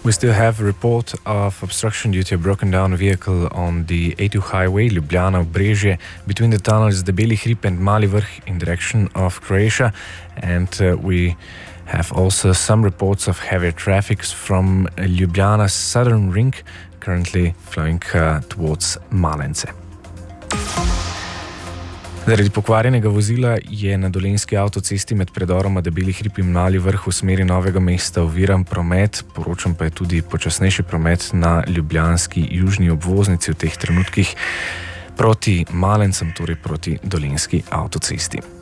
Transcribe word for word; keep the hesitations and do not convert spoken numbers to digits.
We still have a report of obstruction due to a broken down vehicle on the A two highway, Ljubljana-Obrežje, between the tunnels the Beli Hrib and Mali Vrh in direction of Croatia. And uh, we have also some reports of heavier traffic from Ljubljana's southern ring, currently flowing uh, towards Malence. Zaradi pokvarjenega vozila je na dolenjski avtocesti med predoroma Debeli Hrib in Mali Vrh v smeri Novega mesta oviran promet, poročam pa je tudi počasnejši promet na ljubljanski južni obvoznici v teh trenutkih proti Malencem, torej proti dolenjski avtocesti.